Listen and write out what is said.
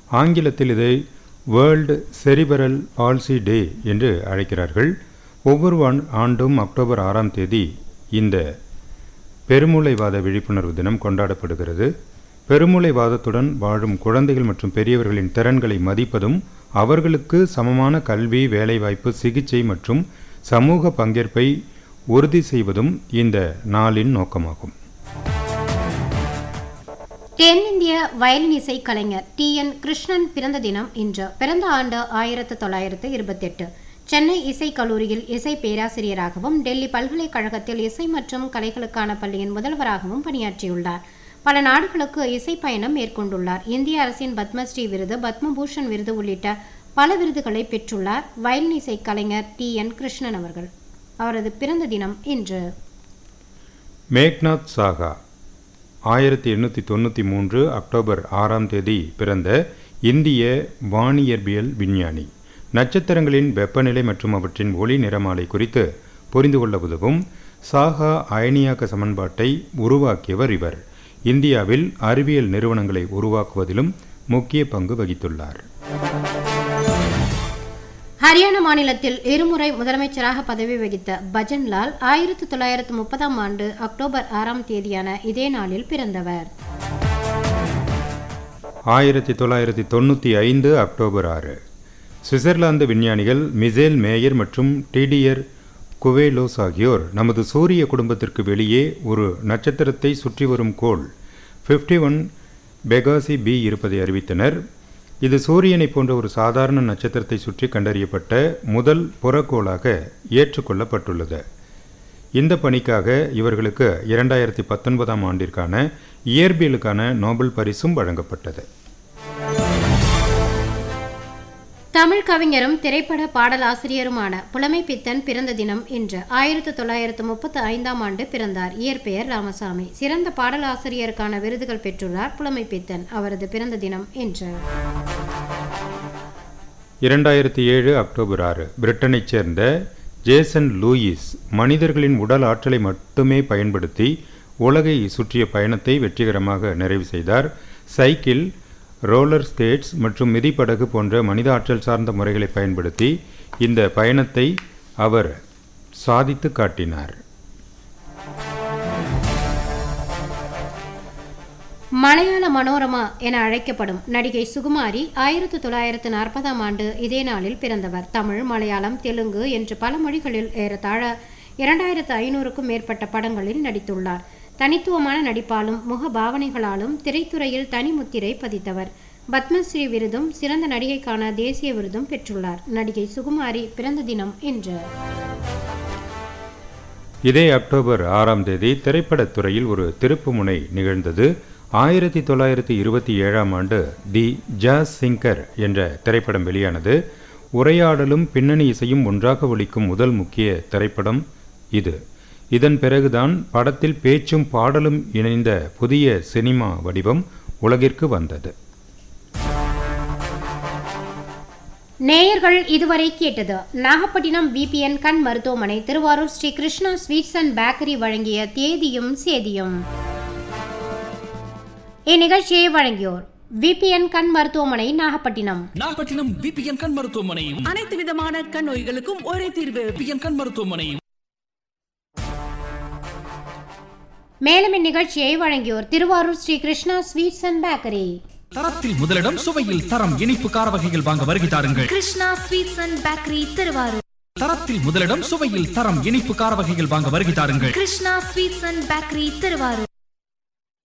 ஆங்கிலத்தில் இதை world cerebral palsy டே என்று அழைக்கிறார்கள். ஒவ்வொரு ஆண்டும் அக்டோபர் 6ஆம் தேதி இந்த பெருமூளைவாத விழிப்புணர்வு தினம் கொண்டாடப்படுகிறது. பெருமூளைவாதத்துடன் வாழும் குழந்தைகள் மற்றும் பெரியவர்களின் திறன்களை மதிப்பதும் அவர்களுக்கு சமமான கல்வி, வேலைவாய்ப்பு, சிகிச்சை மற்றும் சமூக பங்கேற்பை உறுதி செய்வதும் இந்த நாளின் நோக்கமாகும். தென்னிந்திய வயலின் இசை கலைஞர் TN கிருஷ்ணன் பிறந்த தினம் இன்று. பிறந்த ஆண்டு 1928. சென்னை இசைக் கல்லூரியில் இசை பேராசிரியராகவும் டெல்லி பல்கலைக்கழகத்தில் இசை மற்றும் கலைகளுக்கான பள்ளியின் முதல்வராகவும் பணியாற்றியுள்ளார். பல நாடுகளுக்கு இசை பயணம் மேற்கொண்டுள்ளார். இந்திய அரசின் பத்மஸ்ரீ விருது, பத்மபூஷன் விருது உள்ளிட்ட பல விருதுகளை பெற்றுள்ளார் வயலின் இசை கலைஞர் TN கிருஷ்ணன் அவர்கள். அவரது பிறந்த தினம் இன்று. மேக்நாத் சாகா 1893 அக்டோபர் 6ஆம் தேதி பிறந்த இந்திய வானியற்பியல் விஞ்ஞானி. நட்சத்திரங்களின் வெப்பநிலை மற்றும் அவற்றின் ஒளி நிறமாலை குறித்து புரிந்து கொள்ள உதவும் சாகா அயனியாக்க சமன்பாட்டை உருவாக்கியவர் இவர். இந்தியாவில் அறிவியல் நிறுவனங்களை உருவாக்குவதிலும் முக்கிய பங்கு வகித்துள்ளார். ஹரியானா மாநிலத்தில் இருமுறை முதலமைச்சராக பதவி வகித்த பஜன்லால் 1930ஆம் ஆண்டு அக்டோபர் 6ஆம் தேதியான இதே நாளில் பிறந்தவர். 1995 அக்டோபர் 6 சுவிட்சர்லாந்து விஞ்ஞானிகள் மிசேல் மேயர் மற்றும் டிடியர் குவேலோஸ் ஆகியோர் நமது சூரிய குடும்பத்திற்கு வெளியே ஒரு நட்சத்திரத்தை சுற்றி வரும் கோள் 51 பெகாசி b இருப்பதை அறிவித்தனர். இது சூரியனை போன்ற ஒரு சாதாரண நட்சத்திரத்தை சுற்றி கண்டறியப்பட்ட முதல் புறக்கோளாக ஏற்றுக்கொள்ளப்பட்டுள்ளது. இந்த பணிக்காக இவர்களுக்கு 2019ஆம் ஆண்டிற்கான இயற்பியலுக்கான நோபல் பரிசும் வழங்கப்பட்டது. தமிழ் கவிஞரும் திரைப்பட பாடலாசிரியருமான புலமைப்பித்தன் பிறந்த தினம் இன்று. 1935ஆம் ஆண்டு பிறந்தார். இயற்பெயர் ராமசாமி. சிறந்த பாடலாசிரியருக்கான விருதுகள் பெற்றுள்ளார் புலமைப்பித்தன். அவரது பிறந்த தினம் இன்று. 2007 அக்டோபர் 6 பிரிட்டனைச் சேர்ந்த ஜேசன் லூயிஸ் மனிதர்களின் உடல் ஆற்றலை மட்டுமே பயன்படுத்தி உலகை சுற்றிய பயணத்தை வெற்றிகரமாக நிறைவு செய்தார். சைக்கிள், ரோலர் ஸ்கேட்ஸ் மற்றும் மிதிப்படகு போன்ற மனித ஆற்றல் சார்ந்த முறைகளை பயன்படுத்தி இந்த பயணத்தை அவர் சாதித்து காட்டினார். மலையாள மனோரமா என அழைக்கப்படும் நடிகை சுகுமாரி 1940ஆம் ஆண்டு இதே நாளில் பிறந்தவர். தமிழ், மலையாளம், தெலுங்கு என்று பல மொழிகளில் ஏறத்தாழ 2500க்கும் மேற்பட்ட படங்களில் நடித்துள்ளார். தனித்துவமான நடிப்பாலும் முக பாவனைகளாலும் திரைத்துறையில் தனிமுத்திரை பதித்தவர். பத்மஸ்ரீ விருதும் சிறந்த நடிகைக்கான தேசிய விருதும் பெற்றுள்ளார். நடிகை சுகுமாரி பிறந்த தினம் இன்று. இதே அக்டோபர் 6ஆம் தேதி திரைப்படத்துறையில் ஒரு திருப்புமுனை நிகழ்ந்தது. 1927ஆம் ஆண்டு தி ஜாஸ் சிங்கர் என்ற திரைப்படம் வெளியானது. உரையாடலும் பின்னணி இசையும் ஒன்றாக ஒலிக்கும் முதல் முக்கிய திரைப்படம் இது. இதன் பிறகுதான் படத்தில் பேச்சும் பாடலும் இணைந்த புதிய சினிமா வடிவம் உலகிற்கு வந்தது. நேயர்கள் இதுவரை கேட்டது நாகப்பட்டினம் VPN கண் மருத்துவமனை, Thiruvarur Sri Krishna sweets and bakery வழங்கிய தேதியும் சேதியும். இந்நிகழ்ச்சியை வழங்கியோர் VPN கண் மருத்துவமனை, நாகப்பட்டினம். VPN கண் மருத்துவமனை அனைத்து விதமான கண் நோய்களுக்கும் ஒரே தீர்வு. VPN கண் மருத்துவமனை. மேலும் இந்நிகழ்ச்சியை வழங்கியோர் Thiruvarur Sri Krishna sweets and bakery. தரத்தில் முதலிடம், சுவையில் தரம். இனிப்பு கார வகைகள் வாங்க வருகை தாருங்கள். Krishna sweets and bakery, Thiruvarur. தரத்தில் முதலிடம், சுவையில் தரம். இனிப்பு கார வகைகள் வாங்க வருகை தாருங்கள். Krishna sweets and bakery, Thiruvarur.